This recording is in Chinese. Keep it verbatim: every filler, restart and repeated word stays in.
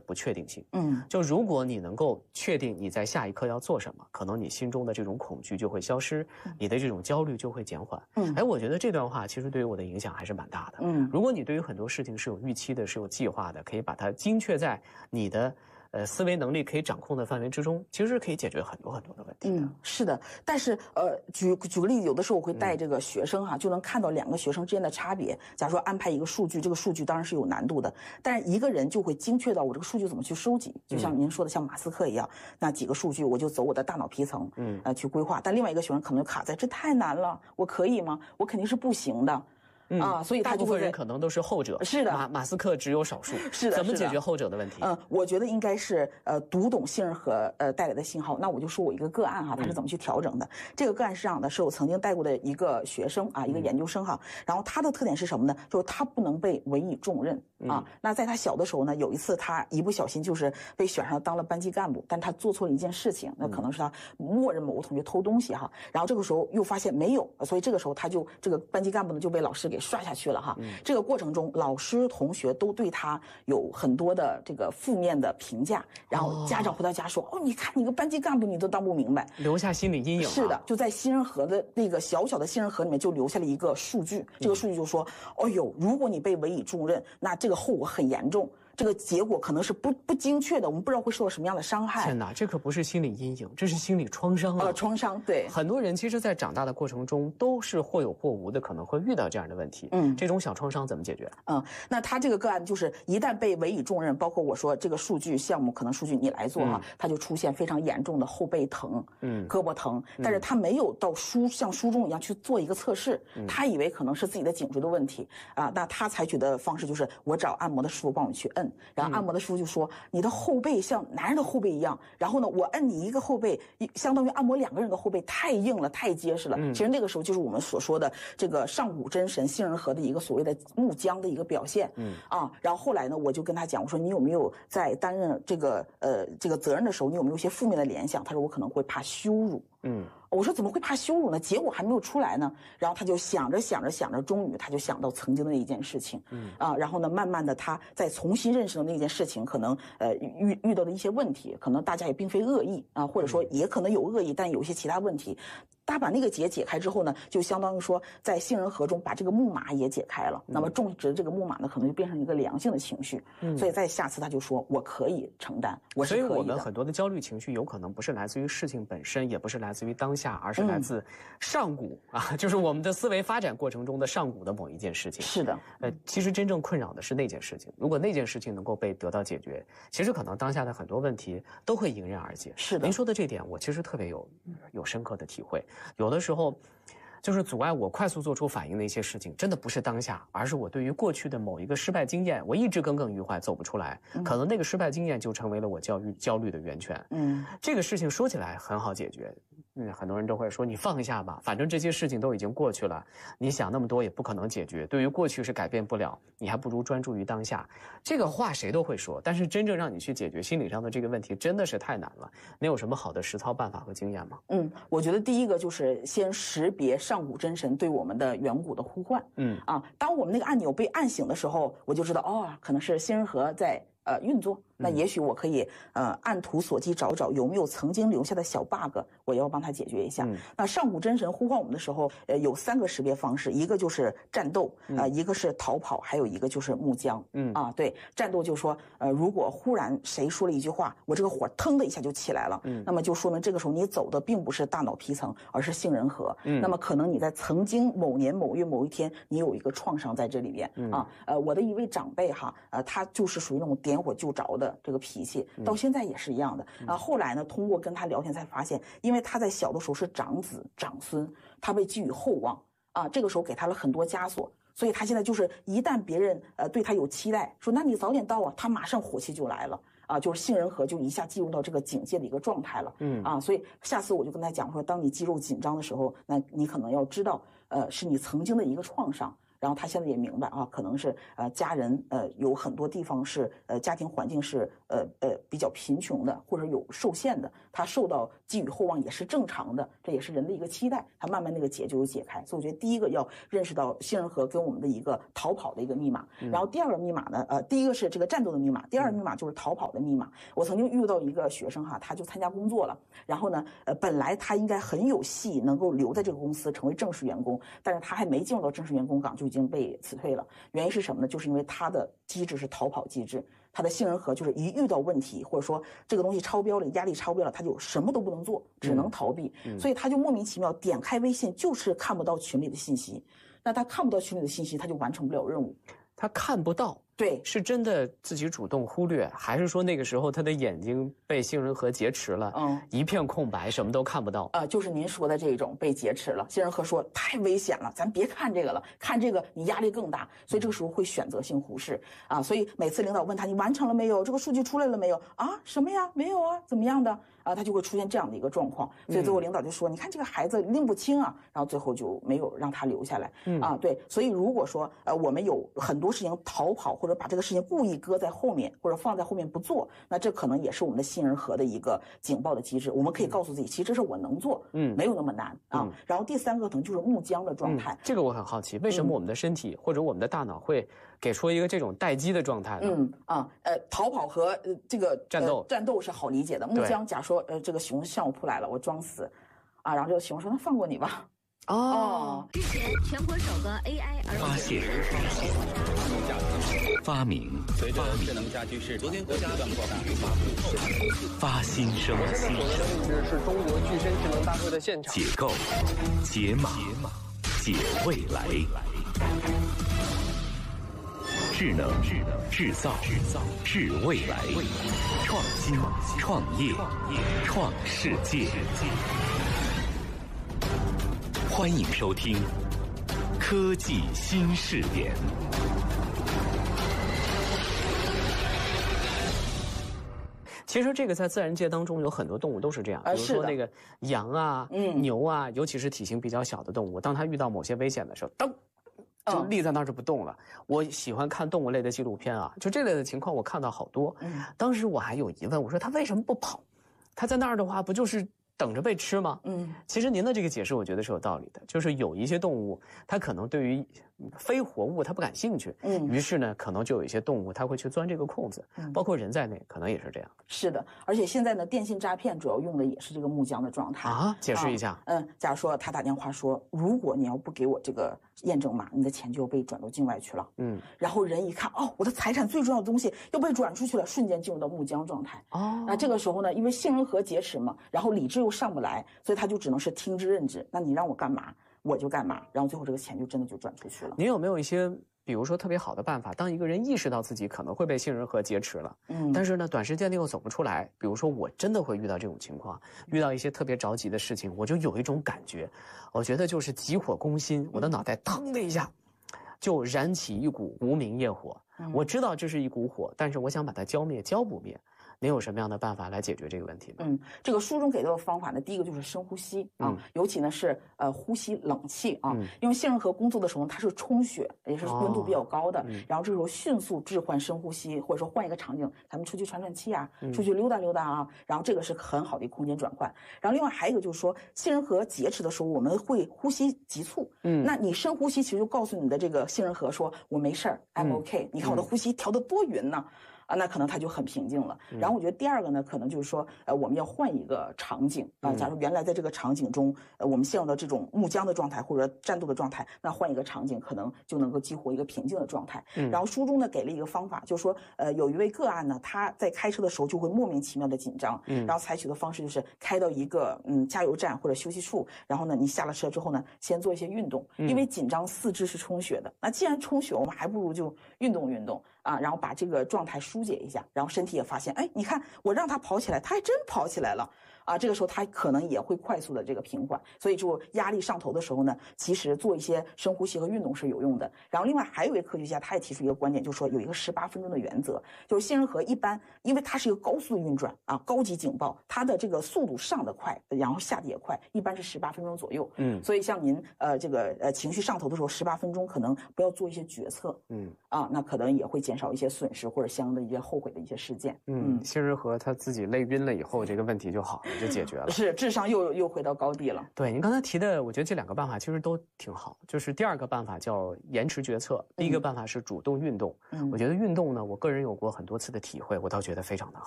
不确定性。 嗯， 就如果你能够确定你在下一刻要做什么，可能你心中的这种恐惧就会消失， 嗯、 你的这种焦虑就会减缓。嗯，哎，我觉得这段话其实对于我的影响还是蛮大的。嗯，如果你对于很多事情是有预期的，是有计划的，可以把它精确在你的呃思维能力可以掌控的范围之中，其实是可以解决很多很多的问题的。 嗯，是的。但是呃，举举个例子，有的时候我会带这个学生哈、啊，就能看到两个学生之间的差别。假如说安排一个数据，这个数据当然是有难度的，但是一个人就会精确到我这个数据怎么去收集，就像您说的，像马斯克一样，那几个数据我就走我的大脑皮层，嗯，呃，去规划。但另外一个学生可能卡在这太难了，我可以吗？我肯定是不行的。嗯、啊，所以他大部分人可能都是后者。 是的， 马马斯克只有少数。 是的， 怎么解决后者的问题？ 嗯，我觉得应该是呃读懂杏仁核呃带来的信号。那我就说我一个个案哈，他是怎么去调整的？嗯、这个个案是这样的，是我曾经带过的一个学生啊，一个研究生哈。嗯、然后他的特点是什么呢？就是他不能被委以重任啊。嗯、那在他小的时候呢，有一次他一不小心就是被选上当了班级干部，但他做错了一件事情，那可能是他默认某个同学偷东西哈。然后这个时候又发现没有，所以这个时候他就这个班级干部呢就被老师给刷下去了哈。嗯、这个过程中，老师、同学都对他有很多的这个负面的评价，然后家长回到家说：“哦，哦你看你个班级干部你都当不明白， 留下心理阴影、啊。” 是的，就在杏仁核的那个小小的杏仁核里面就留下了一个数据，这个数据就说：“嗯、哦呦，如果你被委以重任，那这个后果很严重。”这个结果可能是不不精确的，我们不知道会受到什么样的伤害。 天哪，这可不是心理阴影，这是心理创伤啊！ 呃，创伤，对。 很多人其实，在长大的过程中，都是或有或无的，可能会遇到这样的问题。嗯，这种小创伤怎么解决？ 嗯，那他这个个案就是，一旦被委以重任，包括我说这个数据项目，可能数据你来做哈，嗯、他就出现非常严重的后背疼，嗯，胳膊疼，但是他没有到书像书中一样去做一个测试，嗯、他以为可能是自己的颈椎的问题啊，那他采取的方式就是我找按摩的师傅帮我去摁，然后按摩的师傅就说你的后背像男人的后背一样，然后呢，我摁你一个后背，相当于按摩两个人的后背，太硬了，太结实了。嗯、其实那个时候就是我们所说的这个上古真神杏仁核的一个所谓的木僵的一个表现。嗯啊，然后后来呢，我就跟他讲，我说你有没有在担任这个呃这个责任的时候，你有没有一些负面的联想？他说我可能会怕羞辱。嗯。我说怎么会怕羞辱呢？结果还没有出来呢。然后他就想着想着想着，终于他就想到曾经的那一件事情。嗯啊，然后呢，慢慢的他再重新认识到那件事情，可能呃遇遇到的一些问题，可能大家也并非恶意啊，或者说也可能有恶意，但有一些其他问题。他把那个结解开之后呢，就相当于说在杏仁核中把这个木马也解开了。嗯、那么种植这个木马呢，可能就变成一个良性的情绪。嗯，所以在下次他就说我可以承担，我是可以的。 所以我们很多的焦虑情绪有可能不是来自于事情本身，也不是来自于当下，而是来自上古、嗯、啊，就是我们的思维发展过程中的上古的某一件事情。 是的， 呃，其实真正困扰的是那件事情。如果那件事情能够被得到解决，其实可能当下的很多问题都会迎刃而解。 是的， 您说的这点，我其实特别有有深刻的体会。有的时候，就是阻碍我快速做出反应的一些事情，真的不是当下，而是我对于过去的某一个失败经验，我一直耿耿于怀，走不出来。嗯、可能那个失败经验就成为了我焦虑焦虑的源泉。嗯，这个事情说起来很好解决。嗯，很多人都会说你放一下吧，反正这些事情都已经过去了，你想那么多也不可能解决。对于过去是改变不了，你还不如专注于当下。这个话谁都会说，但是真正让你去解决心理上的这个问题，真的是太难了。你有什么好的实操办法和经验吗？ 嗯，我觉得第一个就是先识别上古真神对我们的远古的呼唤。嗯啊，当我们那个按钮被按醒的时候，我就知道哦，可能是杏仁核在呃运作。那也许我可以呃按图索骥找找有没有曾经留下的小 bug， 我要帮他解决一下。嗯、那上古真神呼唤我们的时候，呃有三个识别方式，一个就是战斗，啊、呃、一个是逃跑，还有一个就是木僵。嗯啊对，战斗就说呃如果忽然谁说了一句话，我这个火腾的一下就起来了，嗯，那么就说明这个时候你走的并不是大脑皮层，而是杏仁核。嗯，那么可能你在曾经某年某月某一天，你有一个创伤在这里边。嗯啊呃我的一位长辈哈，呃他就是属于那种点火就着的这个脾气，到现在也是一样的。啊，后来呢，通过跟他聊天才发现，因为他在小的时候是长子长孙，他被寄予厚望啊，这个时候给他了很多枷锁，所以他现在就是一旦别人呃对他有期待，说那你早点到啊，他马上火气就来了。啊，就是杏仁核就一下进入到这个警戒的一个状态了。嗯啊，所以下次我就跟他讲说，当你肌肉紧张的时候，那你可能要知道，呃，是你曾经的一个创伤。 然后他现在也明白啊，可能是呃家人呃有很多地方是呃家庭环境是呃呃比较贫穷的，或者有受限的，他受到寄予厚望也是正常的，这也是人的一个期待。他慢慢那个结就有解开，所以我觉得第一个要认识到杏仁核跟我们的一个逃跑的一个密码，嗯、然后第二个密码呢，呃，第一个是这个战斗的密码，第二个密码就是逃跑的密码。我曾经遇到一个学生哈，他就参加工作了，然后呢，呃，本来他应该很有戏能够留在这个公司成为正式员工，但是他还没进入到正式员工岗就已经被辞退了。原因是什么呢？就是因为他的机制是逃跑机制，他的杏仁核就是一遇到问题或者说这个东西超标了，压力超标了，他就什么都不能做，只能逃避，嗯、所以他就莫名其妙点开微信就是看不到群里的信息，那他看不到群里的信息，他就完成不了任务。 他看不到， 对， 是真的自己主动忽略，还是说那个时候他的眼睛被杏仁核劫持了，嗯，一片空白，什么都看不到？ 呃，就是您说的这种被劫持了。杏仁核说太危险了，咱别看这个了，看这个你压力更大，所以这个时候会选择性忽视啊。所以每次领导问他你完成了没有，这个数据出来了没有啊？什么呀？没有啊？怎么样的？啊，他就会出现这样的一个状况，所以最后领导就说：“嗯、你看这个孩子拎不清啊。”然后最后就没有让他留下来。嗯啊，对，所以如果说呃我们有很多事情逃跑，或者把这个事情故意搁在后面，或者放在后面不做，那这可能也是我们的杏仁核的一个警报的机制。我们可以告诉自己，其实这是我能做，嗯，没有那么难啊。嗯、然后第三个可能就是木僵的状态、嗯。 这个我很好奇，为什么我们的身体、嗯、或者我们的大脑会给出一个这种待机的状态呢？ 嗯啊，呃，逃跑和呃这个战斗、 呃、战斗是好理解的。木僵，假说呃这个熊向我扑来了，我装死，啊，然后这个熊说：“那放过你吧。” 哦， 日前全国首个 A I 儿童发现、发明、 随着智能家居市昨天国家不断扩大， 发新生我现在所在的位置是中国具身智能大会的现场。 解构、解码、解未来。智能、智能、制造、制造、智未来，创新、创业、创世界。欢迎收听《科技新视点》。 其实这个在自然界当中有很多动物都是这样，比如说那个羊啊、嗯、牛啊，尤其是体型比较小的动物，当它遇到某些危险的时候，噔。就立在那儿就不动了。我喜欢看动物类的纪录片啊，就这类的情况我看到好多。嗯，当时我还有疑问，我说他为什么不跑？他在那儿的话，不就是等着被吃吗？嗯，其实您的这个解释我觉得是有道理的，就是有一些动物它可能对于非活物它不感兴趣，嗯，于是呢可能就有一些动物它会去钻这个空子，嗯，包括人在内可能也是这样。 是的，而且现在呢电信诈骗主要用的也是这个木僵的状态啊，解释一下。啊、 嗯，假如说他打电话说，如果你要不给我这个验证码，你的钱就要被转到境外去了。嗯，然后人一看，哦，我的财产最重要的东西要被转出去了，瞬间进入到木僵状态。哦，那这个时候呢，因为杏仁核劫持嘛，然后理智又上不来，所以他就只能是听之任之。那你让我干嘛，我就干嘛，然后最后这个钱就真的就转出去了。 您有没有一些比如说特别好的办法，当一个人意识到自己可能会被杏仁核劫持了，嗯，但是呢短时间内又走不出来，比如说我真的会遇到这种情况，遇到一些特别着急的事情，我就有一种感觉，我觉得就是急火攻心，我的脑袋腾的一下就燃起一股无名业火，我知道这是一股火，但是我想把它浇灭，浇不灭。您有什么样的办法来解决这个问题吗？ 嗯，这个书中给到的方法呢，第一个就是深呼吸啊，嗯、尤其呢是呃呼吸冷气啊，嗯、因为杏仁核工作的时候它是充血，也是温度比较高的，哦嗯、然后这时候迅速置换深呼吸，或者说换一个场景，咱们出去喘喘气啊，嗯、出去溜达溜达啊，然后这个是很好的一个空间转换。然后另外还有一个就是说，杏仁核劫持的时候，我们会呼吸急促，嗯，那你深呼吸其实就告诉你的这个杏仁核说，我没事儿 ，I'm OK，嗯、你看我的呼吸调得多匀呢。啊，那可能它就很平静了。然后我觉得第二个呢，可能就是说，呃，我们要换一个场景啊。假如原来在这个场景中，呃，我们陷入到这种木僵的状态或者战斗的状态，那换一个场景，可能就能够激活一个平静的状态。嗯、然后书中呢给了一个方法，就是说，呃，有一位个案呢，他在开车的时候就会莫名其妙的紧张，嗯、然后采取的方式就是开到一个嗯加油站或者休息处，然后呢，你下了车之后呢，先做一些运动，因为紧张四肢是充血的。那既然充血，我们还不如就运动运动啊，然后把这个状态疏解一下，然后身体也发现，哎，你看我让他跑起来，他还真跑起来了。 啊，这个时候他可能也会快速的这个平缓。所以就压力上头的时候呢，其实做一些深呼吸和运动是有用的。然后另外还有一位科学家，他也提出一个观点，就是说有一个十八分钟的原则，就是杏仁核一般，因为它是一个高速的运转啊，高级警报，它的这个速度上得快，然后下得也快，一般是十八分钟左右。嗯，所以像您呃这个呃情绪上头的时候，十八分钟可能不要做一些决策。嗯，啊，那可能也会减少一些损失或者相应的一些后悔的一些事件。 嗯，杏仁核它自己累晕了以后，这个问题就好了，就解决了。 是智商又又回到高地了。 对，您刚才提的，我觉得这两个办法其实都挺好。就是第二个办法叫延迟决策，第一个办法是主动运动。嗯，我觉得运动呢，我个人有过很多次的体会，我倒觉得非常的好。